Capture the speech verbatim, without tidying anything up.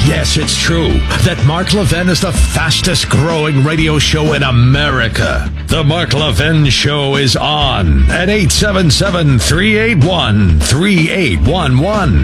Yes, it's true that Mark Levin is the fastest growing radio show in America. The Mark Levin Show is on at eight seven seven, three eight one, three eight one one.